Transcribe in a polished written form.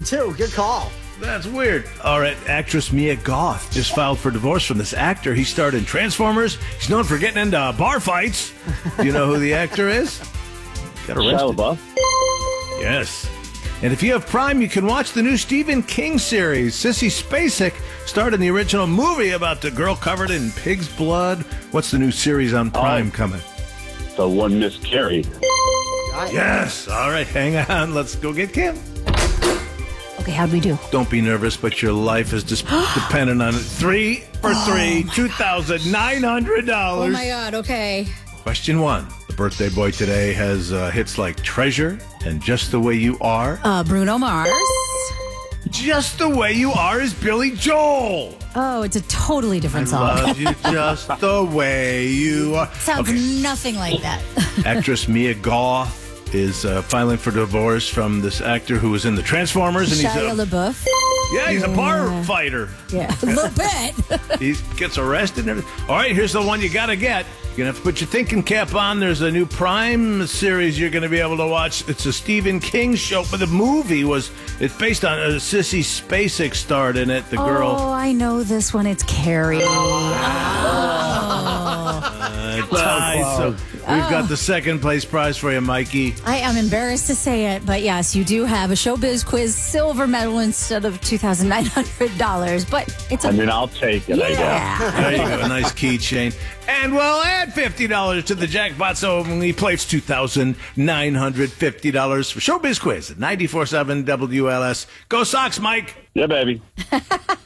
too. Good call. That's weird. All right, actress Mia Goth just filed for divorce from this actor. He starred in Transformers. He's known for getting into bar fights. Do you know who the actor is? Got arrested. Shia LaBeouf. Yes. And if you have Prime, you can watch the new Stephen King series. Sissy Spacek starred in the original movie about the girl covered in pig's blood. What's the new series on Prime coming? The One Miss Carrie. Yes. All right, hang on. Let's go get Kim. Okay, how'd we do? Don't be nervous, but your life is just dependent on it. 3 for 3, $2,900. Oh my God, okay. Question 1. The birthday boy today has hits like Treasure and Just the Way You Are. Bruno Mars. Just the Way You Are is Billy Joel. Oh, it's a totally different song. Love you just the way you are. Sounds nothing like that. Actress Mia Goth is filing for divorce from this actor who was in the Transformers. And Shia LaBeouf. he's a bar fighter. Yeah, a little bit. He gets arrested and everything. All right, here's the one you got to get. You're going to have to put your thinking cap on. There's a new Prime series you're going to be able to watch. It's a Stephen King show, but the movie it's based on Sissy Spacek starred in it, the girl. Oh, I know this one. It's Carrie. So we've got the second place prize for you, Mikey. I am embarrassed to say it, but yes, you do have a Showbiz Quiz silver medal instead of $2,900. But it's I'll take it, I guess. There you go, a nice keychain. And we'll add $50 to the jackpot, so we place $2,950 for Showbiz Quiz at 94.7 WLS. Go Sox, Mike! Yeah, baby.